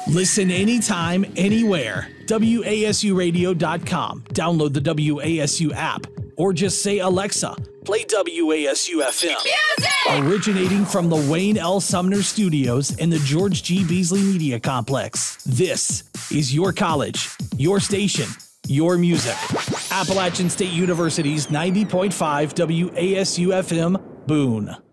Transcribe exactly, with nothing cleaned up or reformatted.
Listen anytime, anywhere. W A S U radio dot com. Download the W A S U app or just say, Alexa, play W A S U F M. Music! Originating from the Wayne L. Sumner Studios in the George G. Beasley Media Complex. This is your college, your station, your music. Appalachian State University's ninety point five W A S U F M, Boone.